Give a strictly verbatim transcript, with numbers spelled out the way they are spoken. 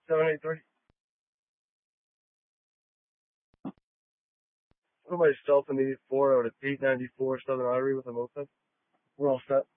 seven eight three. Put myself in the eight four out at eight ninety-four Southern Artery with a moped. We're all set.